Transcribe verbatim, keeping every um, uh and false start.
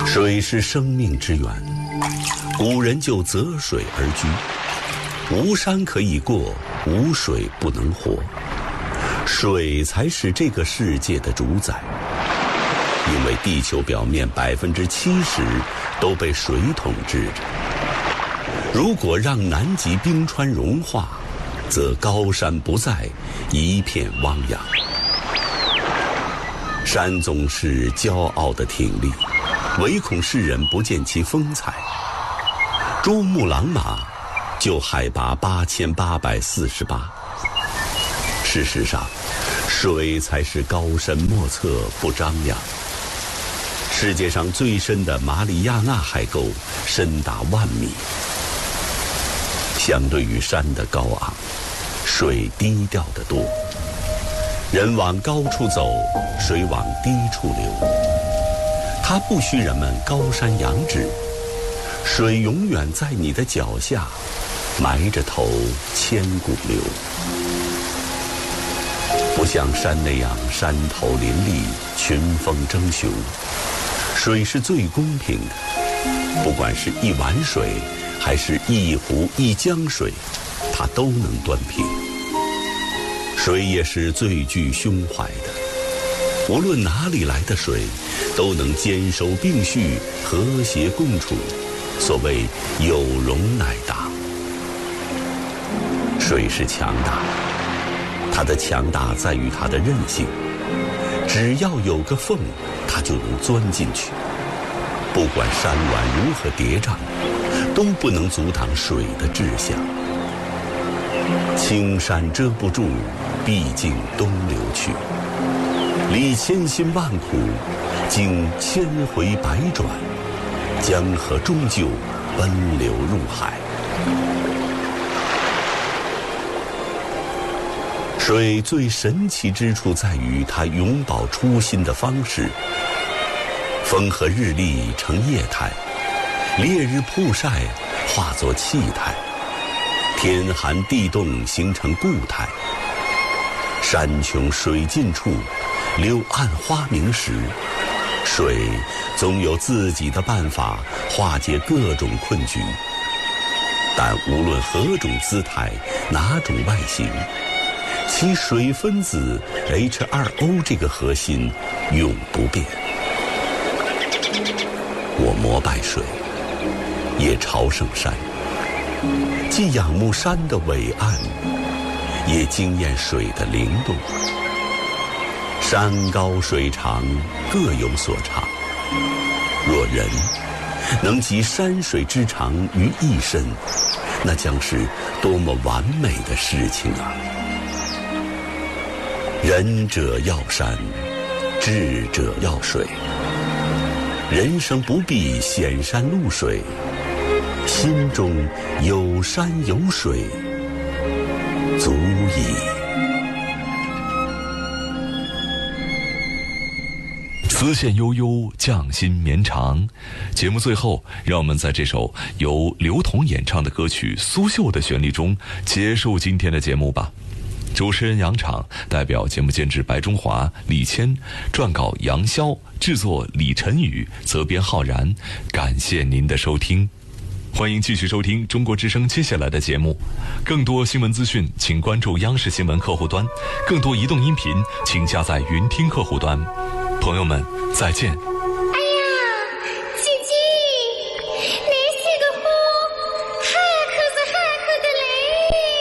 水是生命之源，古人就择水而居。无山可以过，无水不能活。水才是这个世界的主宰，因为地球表面百分之七十都被水统治着。如果让南极冰川融化，则高山不再，一片汪洋。山总是骄傲地挺立，唯恐世人不见其风采。珠穆朗玛就海拔八千八百四十八。事实上，水才是高深莫测不张扬。世界上最深的马里亚纳海沟深达万米。相对于山的高昂，水低调得多。人往高处走，水往低处流。它不需人们高山仰止，水永远在你的脚下，埋着头千古流。不像山那样山头林立，群峰争雄，水是最公平的。不管是一碗水，还是一湖一江水，它都能端平。水也是最具胸怀的，无论哪里来的水，都能兼收并蓄，和谐共处。所谓有容乃大。水是强大，它的强大在于它的韧性，只要有个缝，它就能钻进去。不管山峦如何叠嶂，都不能阻挡水的志向。青山遮不住，毕竟东流去。历千辛万苦，经千回百转，江河终究奔流入海。水最神奇之处在于它永葆初心的方式。风和日丽成液态，烈日曝晒化作气态，天寒地冻形成固态。山穷水尽处，柳暗花明时，水总有自己的办法化解各种困局。但无论何种姿态，哪种外形，其水分子 H 二 O 这个核心永不变。我膜拜水，也朝圣山，既仰慕山的伟岸，也惊艳水的灵动。山高水长，各有所长。若人能集山水之长于一身，那将是多么完美的事情啊！仁者要山，智者要水。人生不必显山露水，心中有山有水，足矣。 丝线悠悠，匠心绵长。节目最后，让我们在这首由刘同演唱的歌曲《苏绣》的旋律中结束今天的节目吧。主持人杨昶，代表节目监制白中华、李谦，撰稿杨潇，制作李晨宇，责编浩然。感谢您的收听，欢迎继续收听中国之声接下来的节目。更多新闻资讯，请关注央视新闻客户端；更多移动音频，请下载云听客户端。朋友们，再见。